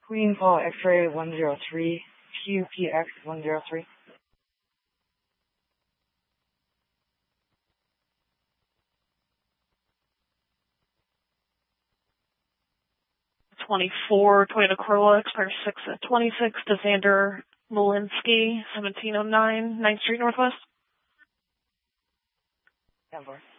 Queen Paul X-ray 103, QPX 103. '24 Toyota Corolla expires 6/26 to Xander Malinsky, 1709 9th Street Northwest. Denver.